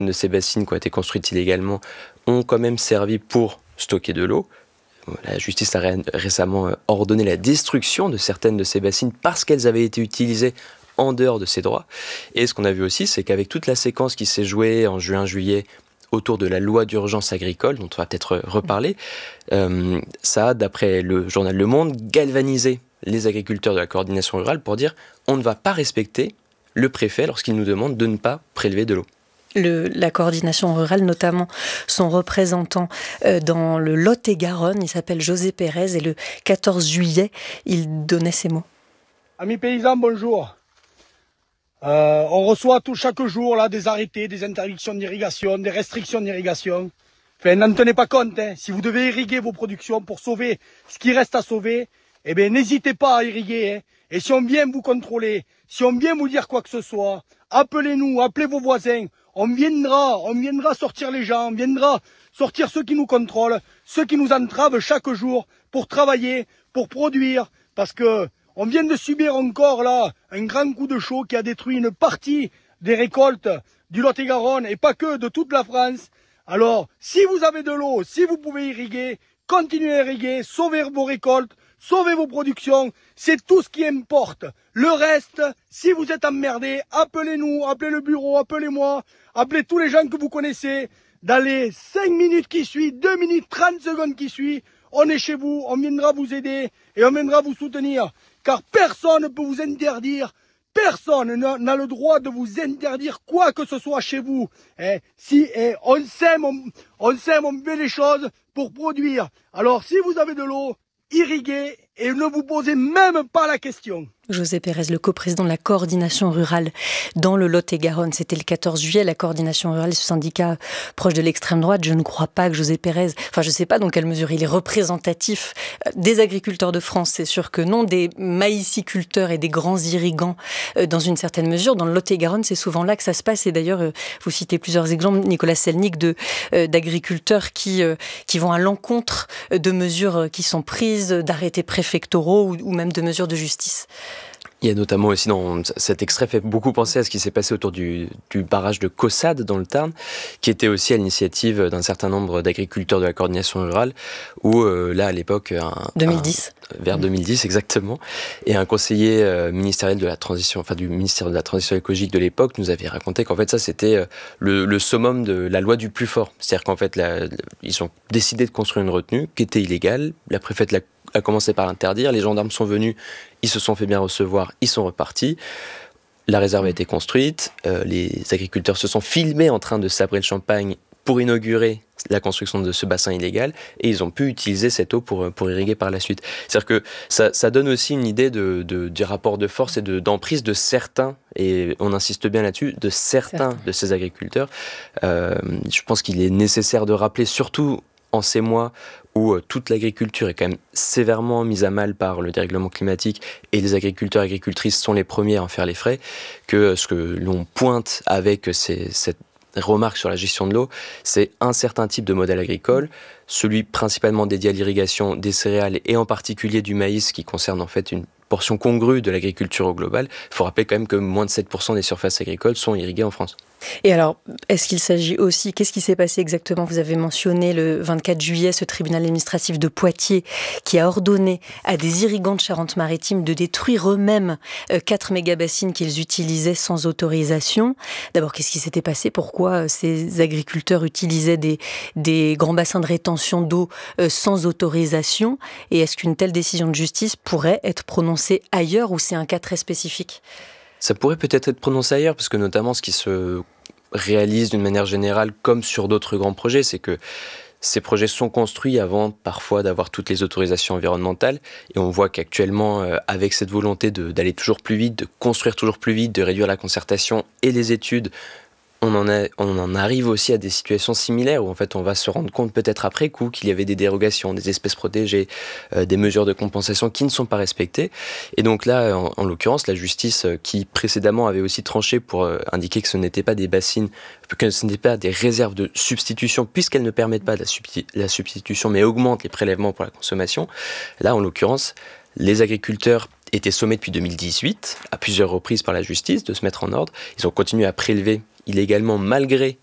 de ces bassines qui ont été construites illégalement ont quand même servi pour stocker de l'eau. La justice a récemment ordonné la destruction de certaines de ces bassines parce qu'elles avaient été utilisées en dehors de ces droits. Et ce qu'on a vu aussi, c'est qu'avec toute la séquence qui s'est jouée en juin-juillet autour de la loi d'urgence agricole, dont on va peut-être reparler, ça a, d'après le journal Le Monde, galvanisé les agriculteurs de la coordination rurale pour dire on ne va pas respecter le préfet lorsqu'il nous demande de ne pas prélever de l'eau. La coordination rurale, notamment son représentant dans le Lot-et-Garonne, il s'appelle José Pérez, et le 14 juillet, il donnait ces mots. Amis paysans, bonjour. On reçoit chaque jour là, des arrêtés, des interdictions d'irrigation, des restrictions d'irrigation. Enfin, n'en tenez pas compte. Si vous devez irriguer vos productions pour sauver ce qui reste à sauver, eh bien, n'hésitez pas à irriguer. Et si on vient vous contrôler, si on vient vous dire quoi que ce soit, appelez-nous, appelez vos voisins. On viendra sortir les gens, on viendra sortir ceux qui nous contrôlent, ceux qui nous entravent chaque jour pour travailler, pour produire, parce que on vient de subir encore là un grand coup de chaud qui a détruit une partie des récoltes du Lot-et-Garonne et pas que de toute la France. Alors, si vous avez de l'eau, si vous pouvez irriguer, continuez à irriguer, sauvez vos récoltes, sauvez vos productions, c'est tout ce qui importe. Le reste, si vous êtes emmerdés, appelez-nous, appelez le bureau, appelez-moi, appelez tous les gens que vous connaissez. Dans les 5 minutes qui suivent, 2 minutes 30 secondes qui suivent, on est chez vous, on viendra vous aider et on viendra vous soutenir. Car personne ne peut vous interdire, personne n'a le droit de vous interdire quoi que ce soit chez vous. On sème, on fait les choses pour produire. Alors si vous avez de l'eau, irriguez et ne vous posez même pas la question. José Pérez, le coprésident de la coordination rurale dans le Lot-et-Garonne. C'était le 14 juillet, la coordination rurale, ce syndicat proche de l'extrême droite. Je ne crois pas que José Pérez, je ne sais pas dans quelle mesure il est représentatif des agriculteurs de France. C'est sûr que non, des maïsiculteurs et des grands irrigants dans une certaine mesure. Dans le Lot-et-Garonne, c'est souvent là que ça se passe. Et d'ailleurs, vous citez plusieurs exemples, Nicolas Selnick, d'agriculteurs qui vont à l'encontre de mesures qui sont prises, d'arrêtés préfectoraux ou même de mesures de justice. Il y a notamment aussi dans cet extrait fait beaucoup penser à ce qui s'est passé autour du barrage de Caussade dans le Tarn, qui était aussi à l'initiative d'un certain nombre d'agriculteurs de la coordination rurale, où là à l'époque 2010. Vers 2010 exactement, et un conseiller ministériel de la transition, du ministère de la transition écologique de l'époque nous avait raconté qu'en fait ça c'était le summum de la loi du plus fort, c'est-à-dire qu'en fait ils ont décidé de construire une retenue qui était illégale, la préfète a commencé par l'interdire, les gendarmes sont venus, ils se sont fait bien recevoir, ils sont repartis. La réserve a été construite, les agriculteurs se sont filmés en train de sabrer le champagne pour inaugurer la construction de ce bassin illégal, et ils ont pu utiliser cette eau pour irriguer par la suite. C'est-à-dire que ça donne aussi une idée du rapport de force et d'emprise de certains, et on insiste bien là-dessus, de certains de ces agriculteurs. Je pense qu'il est nécessaire de rappeler, surtout en ces mois où toute l'agriculture est quand même sévèrement mise à mal par le dérèglement climatique et les agriculteurs et agricultrices sont les premiers à en faire les frais, que ce que l'on pointe avec cette remarque sur la gestion de l'eau, c'est un certain type de modèle agricole, celui principalement dédié à l'irrigation des céréales et en particulier du maïs qui concerne en fait une portion congrue de l'agriculture au global. Il faut rappeler quand même que moins de 7% des surfaces agricoles sont irriguées en France. Et alors, est-ce qu'il s'agit aussi, qu'est-ce qui s'est passé exactement ? Vous avez mentionné le 24 juillet, ce tribunal administratif de Poitiers qui a ordonné à des irrigants de Charente-Maritime de détruire eux-mêmes 4 mégabassines qu'ils utilisaient sans autorisation. D'abord, qu'est-ce qui s'était passé ? Pourquoi ces agriculteurs utilisaient des grands bassins de rétention d'eau sans autorisation ? Et est-ce qu'une telle décision de justice pourrait être prononcée ailleurs ou c'est un cas très spécifique ? Ça pourrait peut-être être prononcé ailleurs, parce que notamment ce qui se réalise d'une manière générale, comme sur d'autres grands projets, c'est que ces projets sont construits avant parfois d'avoir toutes les autorisations environnementales. Et on voit qu'actuellement, avec cette volonté d'aller toujours plus vite, de construire toujours plus vite, de réduire la concertation et les études, on en arrive aussi à des situations similaires où en fait on va se rendre compte peut-être après coup qu'il y avait des dérogations, des espèces protégées, des mesures de compensation qui ne sont pas respectées. Et donc là, en l'occurrence, la justice qui précédemment avait aussi tranché pour indiquer que ce n'étaient pas des bassines, que ce n'étaient pas des réserves de substitution puisqu'elles ne permettent pas la substitution mais augmentent les prélèvements pour la consommation. Là, en l'occurrence, les agriculteurs étaient sommés depuis 2018, à plusieurs reprises par la justice, de se mettre en ordre. Ils ont continué à prélever illégalement malgré